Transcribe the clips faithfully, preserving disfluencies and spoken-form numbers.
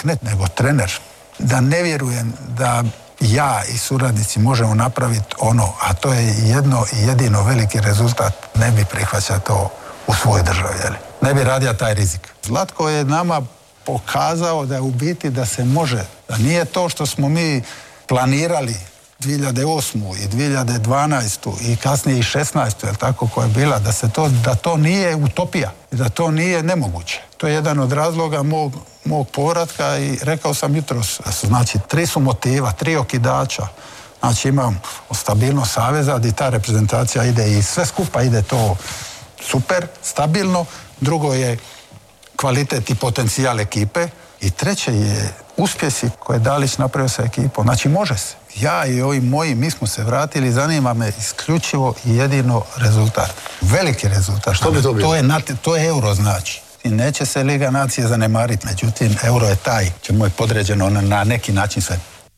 čovjek, ne, nego trener, da ne vjerujem da ja i suradnici možemo napraviti ono, a to je jedno i jedino veliki rezultat, ne bi prihvaćao to u svojoj državi, jel? Ne bi radio taj rizik. Zlatko je nama pokazao da je u biti da se može, da nije to što smo mi planirali dvije hiljade osmu i dvije hiljade dvanaestu i kasnije i šesnaestu, jel tako, koja je bila, da se to, da to nije utopija i da to nije nemoguće. To je jedan od razloga mog, mog povratka i rekao sam jutros, znači tri su motiva, tri okidača. Znači imam stabilnost saveza gdje ta reprezentacija ide i sve skupa ide to super, stabilno. Drugo je kvalitet i potencijal ekipe i treće je uspjesi koje je Dalić napravio sa ekipom. Znači može se. Ja i ovi moji, mi smo se vratili, zanima me isključivo i jedino rezultat. Veliki rezultat. Što bi to bilo? To je, to je euro, znači. I neće se Liga nacije zanemariti, međutim, euro je taj, čemu je podređeno na, na neki način sve.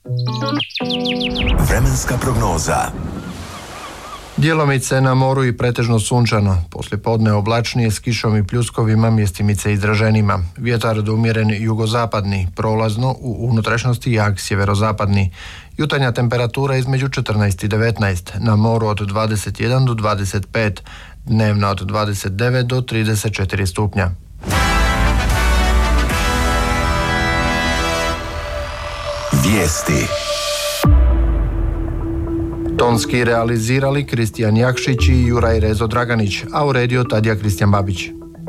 Vremenska prognoza. Djelomice na moru i pretežno sunčano. Poslijepodne oblačnije s kišom i pljuskovima, mjestimice izraženima. Vjetar do umjeren jugozapadni, prolazno u unutrašnjosti jak sjeverozapadni. Jutarnja temperatura između četrnaest i devetnaest, na moru od dvadeset jedan do dvadeset pet, dnevna od dvadeset devet do trideset četiri stupnja. Vijesti. Tonski realizirali Kristijan Jakšić i Juraj Rezo Draganić, a uredio Tadija Kristijan Babić.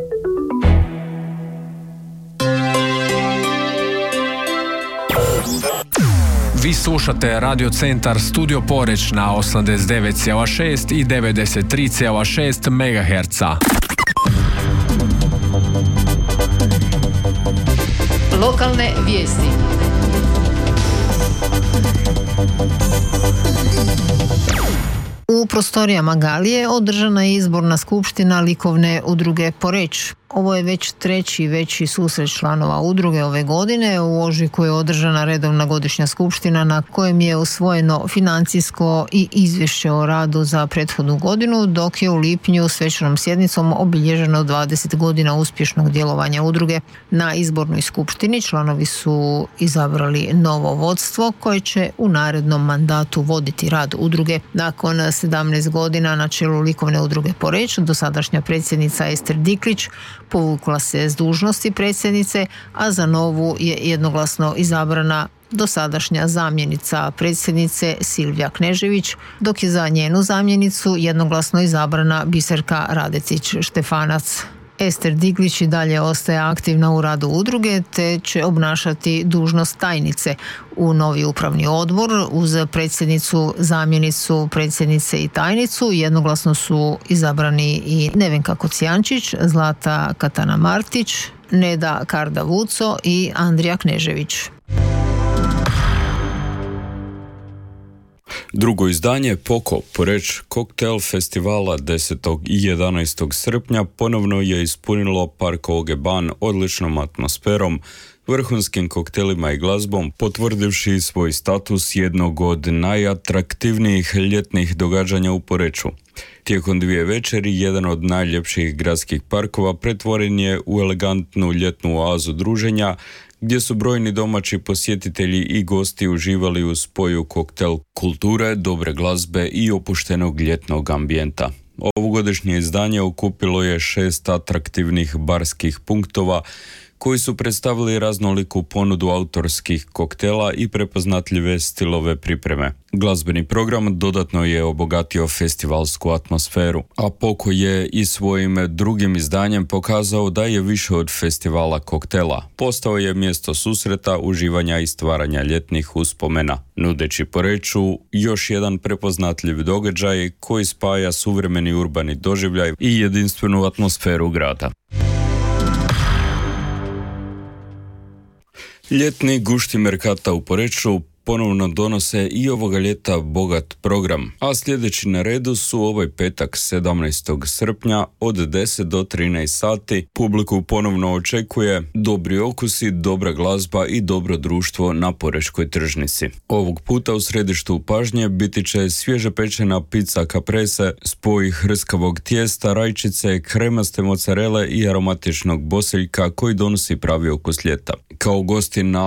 Vi slušate Radio Centar Studio Poreć na osamdeset devet zarez šest i devedeset tri zarez šest megaherca. Lokalne vijesti. U prostorijama Galije održana je izborna skupština likovne udruge Poreč. Ovo je već treći veći susret članova udruge ove godine. U ožujku je održana redovna godišnja skupština na kojem je usvojeno financijsko i izvješće o radu za prethodnu godinu, dok je u lipnju svečanom sjednicom obilježeno dvadeset godina uspješnog djelovanja udruge. Na izbornoj skupštini članovi su izabrali novo vodstvo koje će u narednom mandatu voditi rad udruge. Nakon sedamnaest godina na čelu likovne udruge Poreč, dosadašnja predsjednica Ester Diklić povukla se s dužnosti predsjednice, a za novu je jednoglasno izabrana dosadašnja zamjenica predsjednice Silvija Knežević, dok je za njenu zamjenicu jednoglasno izabrana Biserka Radetić-Štefanac. Ester Diglić i dalje ostaje aktivna u radu udruge te će obnašati dužnost tajnice u novi upravni odbor. Uz predsjednicu, zamjenicu predsjednice i tajnicu jednoglasno su izabrani i Nevenka Kocijančić, Zlata Katana Martić, Neda Karda Vuco i Andrija Knežević. Drugo izdanje Poko Poreč koktel festivala desetog i jedanaestog srpnja ponovno je ispunilo park Ogeban odličnom atmosferom, vrhunskim koktelima i glazbom, potvrdivši svoj status jednog od najatraktivnijih ljetnih događanja u Poreču. Tijekom dvije večeri, jedan od najljepših gradskih parkova pretvoren je u elegantnu ljetnu oazu druženja, gdje su brojni domaći posjetitelji i gosti uživali u spoju koktel kulture, dobre glazbe i opuštenog ljetnog ambijenta. Ovogodišnje izdanje okupilo je šest atraktivnih barskih punktova koji su predstavili raznoliku ponudu autorskih koktela i prepoznatljive stilove pripreme. Glazbeni program dodatno je obogatio festivalsku atmosferu, a Poko je i svojim drugim izdanjem pokazao da je više od festivala koktela. Postao je mjesto susreta, uživanja i stvaranja ljetnih uspomena, nudeći Poreču još jedan prepoznatljiv događaj koji spaja suvremeni urbani doživljaj i jedinstvenu atmosferu grada. Ljetni gušti merkata u Poreču ponovno donose i ovoga ljeta bogat program, a sljedeći na redu su ovaj petak sedamnaestog srpnja od deset do trinaest sati. Publiku ponovno očekuje dobri okusi, dobra glazba i dobro društvo na Porečkoj tržnici. Ovog puta u središtu pažnje biti će svježe pečena pizza caprese, spoj hrskavog tijesta, rajčice, kremaste mozzarele i aromatičnog bosiljka koji donosi pravi okus ljeta. Kao gosti na